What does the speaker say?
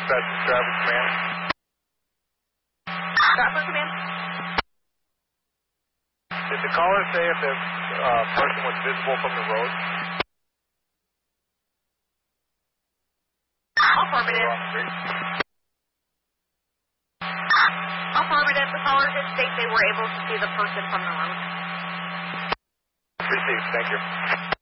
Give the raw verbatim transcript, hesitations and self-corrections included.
That's Traffic Command. Traffic Command. Did the caller say if the uh, person was visible from the road? Affirmative. Affirmative. The caller did state they were able to see the person from the road. Received. Thank you.